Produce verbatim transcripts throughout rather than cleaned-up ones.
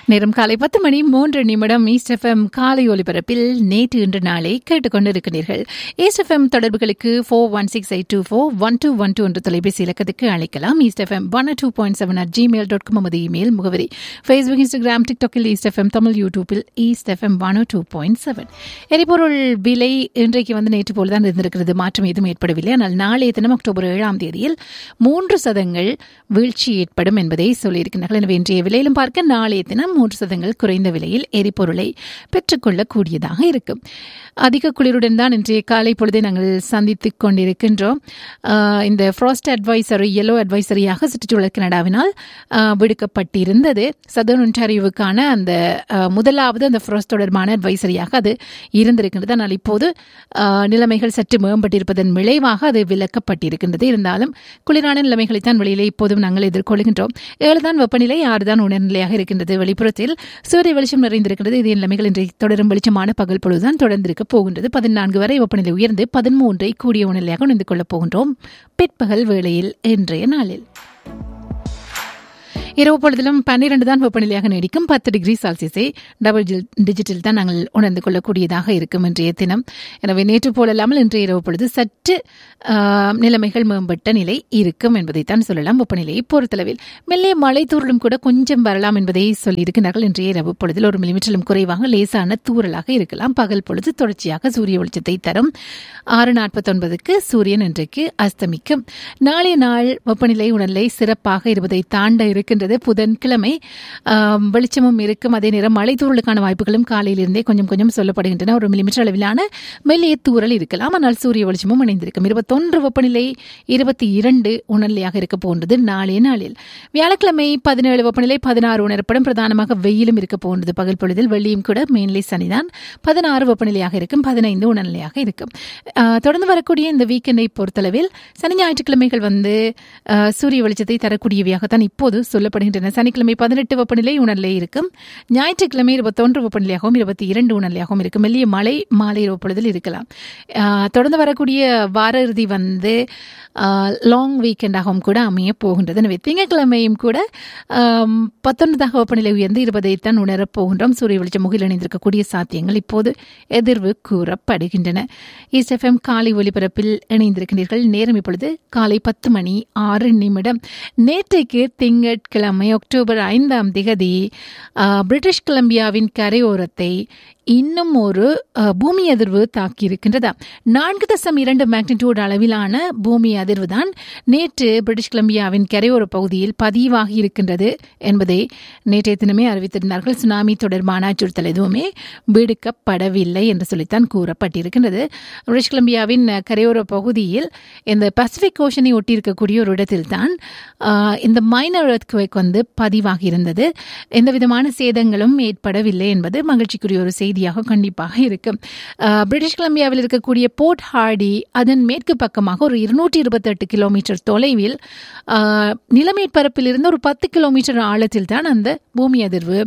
நேரம் காலை பத்து மணி மூன்று நிமிடம் ஈஸ்ட் எஃப்எம் காலை ஒலிபரப்பில் நேற்று இன்று நாளை கேட்டுக்கொண்டிருக்கிறீர்கள். ஈஸ்ட் எஃப்எம் தொடர்புகளுக்கு four one six eight two four one two one two என்ற தொலைபேசி இலக்கத்துக்கு அழைக்கலாம். East FM one two point seven at Gmail dot com நமது இமெயில் முகவரி. Facebook, Instagram, டிக்டாக்கில் east FM Tamil, யூடியூப்பில் east FM one two point seven. எரிபொருள் விலை இன்றைக்கு வந்து நேற்று போல்தான் இருந்திருக்கிறது, மாற்றம் எதுவும் ஏற்படவில்லை. ஆனால் நாளைய தினம் அக்டோபர் ஏழாம் தேதியில் மூன்று சதங்கள் வீழ்ச்சி ஏற்படும் என்பதை சொல்லியிருக்கிறார்கள். எனவே இன்றைய விலையிலும் பார்க்க நாளைய தினம் மூன்று சதங்கள் குறைந்த விலையில் எரிபொருளை பெற்றுக்கொள்ளக்கூடியதாக இருக்கும். அதிக குளிருடன் தான் இன்றைய காலை பொழுதை நாங்கள் சந்தித்துக் கொண்டிருக்கின்றோம். இந்த ஃப்ராஸ்ட் அட்வைசரி, எல்லோ அட்வைசரியாக சுற்றுச்சூழல் கனடாவினால் விடுக்கப்பட்டிருந்தது. சதர்ன் ஒன்டாரியோவுக்கான அந்த முதலாவது அந்த ஃப்ராஸ்ட் தொடர்பான அட்வைசரியாக அது இருந்திருக்கின்றது. ஆனால் இப்போது நிலைமைகள் சற்று மேம்பட்டிருப்பதன் விளைவாக அது விலக்கப்பட்டிருக்கின்றது. இருந்தாலும் குளிரான நிலைமைகளைத்தான் வெளியிலே இப்போதும் நாங்கள் எதிர்கொள்கின்றோம். ஏழுதான் வெப்பநிலை, ஆறுதான் உணர்நிலையாக இருக்கின்றது. வெளிப்புறத்தில் சூரிய வெளிச்சம் நிறைந்திருக்கிறது. இதே நிலைமைகள் இன்றைய தொடரும் வெளிச்சமான பகல் பொழுதுதான் தொடர்ந்திருக்க போகின்றது. பதினான்கு வரை வெப்பநிலை உயர்ந்து பதிமூன்றை கூடிய உணர்நிலையாக உணர்ந்து கொள்ளப் போகின்றோம் பிற்பகல் வேளையில் இன்றைய நாளில். இரவு பொழுதிலும் பன்னிரண்டு தான் வெப்பநிலையாக நீடிக்கும். பத்து டிகிரி செல்சியஸை டபுள் டிஜிட்டில் தான் நாங்கள் உணர்ந்து கொள்ளக்கூடியதாக இருக்கும் இன்றைய தினம். எனவே நேற்று போலல்லாமல் இன்றைய இரவு பொழுது சற்று நிலைமைகள் மேம்பட்ட நிலை இருக்கும் என்பதைத்தான் சொல்லலாம். வெப்பநிலையை பொறுத்தளவில் மெல்லிய மழை தூறலும் கூட கொஞ்சம் வரலாம் என்பதை சொல்லியிருக்கிறார்கள். இன்றைய இரவு பொழுதில் ஒரு மில்லிமீட்டரிலும் குறைவாக லேசான தூறலாக இருக்கலாம். பகல் பொழுது தொடர்ச்சியாக சூரிய வெளிச்சத்தை தரும். ஆறு நாற்பத்தொன்பதுக்கு சூரியன் இன்றைக்கு அஸ்தமிக்கும். நாளைய நாள் வெப்பநிலை உணர்நிலை சிறப்பாக இருப்பதை தாண்ட இருக்கின்றது. புதன்கிழமை வெளிச்சமும் இருக்கும். அதே நேரம் மழை தூறலுக்கான வாய்ப்புகளும் காலையிலிருந்தே கொஞ்சம் கொஞ்சம் சொல்லப்படுகின்றன. ஒரு மில்லிமீட்டர் அளவிலான மெல்லிய தூறல் இருக்கலாம். ஆனால் சூரிய வெளிச்சமும் இணைந்திருக்கும். இருபத்தொன்று வெப்பநிலை, இருபத்தி இரண்டு உணர்நிலையாக இருக்க போன்றது நாளைய நாளில். வியாழக்கிழமை பதினேழு வெப்பநிலை, பதினாறு உணரப்படும். பிரதானமாக வெயிலும் இருக்க போன்றது பகல் பொழுதில். வெள்ளியும் கூட மேன்லை சனிதான். பதினாறு வெப்பநிலையாக இருக்கும், பதினைந்து உணர்நிலையாக இருக்கும். தொடர்ந்து வரக்கூடிய இந்த வீக்கெண்டை பொறுத்தளவில் சனி ஞாயிற்றுக்கிழமைகள் வந்து சூரிய வெளிச்சத்தை தரக்கூடியவையாகத்தான் இப்போது சொல்ல படுகின்றன. சனிக்கிழமை பதினெட்டு வெப்பநிலை உணர்நிலை இருக்கும். ஞாயிற்றுக்கிழமை இருபத்தொன்று வெப்பநிலையாகவும் இருபத்தி இரண்டு உணர்நிலையாகவும் இருக்கும். மெல்லிய மழை மாலை இரவு பொழுதில் இருக்கலாம். தொடர்ந்து வரக்கூடிய வார இறுதி வந்து லாங் வீக்கெண்டாகவும் கூட அமைய போகின்றது. எனவே திங்கட்கிழமையும் கூட பத்தொன்பதாக வெப்பநிலை உயர்ந்து இருபதைத்தான் உணரப் போகின்றோம். சூரிய வெளிச்சம் முகில் இணைந்திருக்கக்கூடிய சாத்தியங்கள் இப்போது எதிர்வு கூறப்படுகின்றன. ஈஸ்ட் எஃப்எம் காலை ஒலிபரப்பில் இணைந்திருக்கின்றீர்கள். நேரம் இப்பொழுது காலை பத்து மணி ஆறு நிமிடம். நேற்றைக்கு திங்கட்கிழமை அக்டோபர் ஐந்தாம் திகதி பிரிட்டிஷ் கொலம்பியாவின் கரையோரத்தை இன்னும் ஒரு பூமி அதிர்வு தாக்கியிருக்கின்றதா. நான்கு தசம் இரண்டு மேக்னிடியூட் அளவிலான பூமி அதிர்வு தான் நேற்று பிரிட்டிஷ் கொலம்பியாவின் கரையோர பகுதியில் பதிவாகி இருக்கின்றது என்பதை நேற்றைய தினமே அறிவித்திருந்தார்கள். சுனாமி தொடர்பான அச்சுறுத்தல் எதுவுமே விடுக்கப்படவில்லை என்று சொல்லித்தான் கூறப்பட்டிருக்கின்றது. பிரிட்டிஷ் கொலம்பியாவின் கரையோர பகுதியில் இந்த பசிபிக் ஓஷனை ஒட்டியிருக்கக்கூடிய ஒரு இடத்தில் தான் இந்த மைனர் எர்த்குவேக் வந்து பதிவாகி இருந்தது. எந்த விதமான சேதங்களும் ஏற்படவில்லை என்பது மகிழ்ச்சிக்குரிய ஒரு செய்தி கண்டிப்பாக இருக்கும். பிரிட்டிஷ் கொலம்பியாவில் இருக்கக்கூடிய போர்ட் ஹார்டி அதன் மேற்கு பக்கமாக ஒரு இருநூற்றி இருபத்தி எட்டு கிலோமீட்டர் தொலைவில் நிலமேற்பரப்பில் இருந்து ஒரு பத்து கிலோமீட்டர் ஆழத்தில் தான் அந்த பூமி அதிர்வு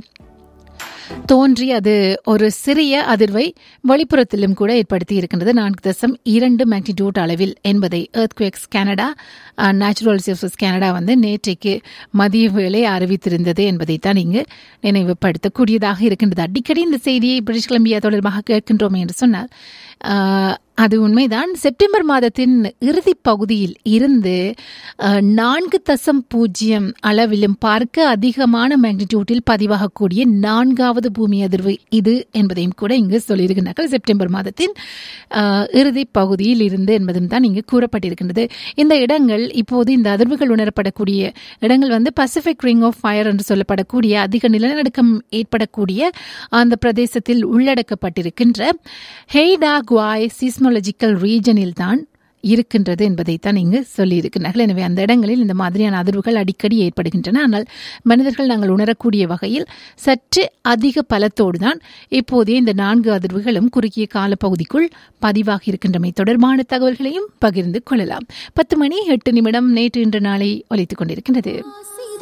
தோன்றி அது ஒரு சிறிய அதிர்வை வெளிப்புறத்திலும் கூட ஏற்படுத்தி இருக்கின்றது. நான்கு தசம் இரண்டு மேக்னிடியூட் அளவில் என்பதை earthquakes Canada, natural resources Canada வந்து நேற்றைக்கு மதிய வேளை அறிவித்திருந்தது என்பதைத்தான் இங்கு நினைவுபடுத்தக்கூடியதாக இருக்கின்றது. அடிக்கடி இந்த செய்தியை பிரிட்டிஷ் கொலம்பியா தொடர்பாக கேட்கின்றோம் என்று சொன்னால் அது உண்மைதான். செப்டம்பர் மாதத்தின் இறுதி பகுதியில் இருந்து நான்கு தசம் பூஜ்ஜியம் அளவிலும் பார்க்க அதிகமான மேக்னிடியூட்டில் பதிவாகக்கூடிய நான்காவது பூமி அதிர்வு இது என்பதையும் கூட இங்கு சொல்லியிருக்கிறார்கள். செப்டம்பர் மாதத்தின் இறுதி பகுதியில் இருந்து என்பதும் தான் இங்கு கூறப்பட்டிருக்கின்றது. இந்த இடங்கள் இப்போது இந்த அதிர்வுகள் உணரப்படக்கூடிய இடங்கள் வந்து பசிபிக் ரிங் ஆஃப் ஃபயர் என்று சொல்லப்படக்கூடிய அதிக நிலநடுக்கம் ஏற்படக்கூடிய அந்த பிரதேசத்தில் உள்ளடக்கப்பட்டிருக்கின்ற ஹெய்டா குவாய் சிஸ்மோலஜிக்கல் ரீஜனில் தான் இருக்கின்றது என்பதைத்தான் இங்கு சொல்லியிருக்கிறார்கள். எனவே அந்த இடங்களில் இந்த மாதிரியான அதிர்வுகள் அடிக்கடி ஏற்படுகின்றன. ஆனால் மனிதர்கள் நாங்கள் உணரக்கூடிய வகையில் சற்று அதிக பலத்தோடு தான் இப்போதைய இந்த நான்கு அதிர்வுகளும் குறுகிய காலப்பகுதிக்குள் பதிவாகி இருக்கின்றமை தொடர்பான தகவல்களையும் பகிர்ந்து கொள்ளலாம். பத்து மணி எட்டு நிமிடம் நேற்று இன்று நாளை ஒலித்துக் கொண்டிருக்கின்றது.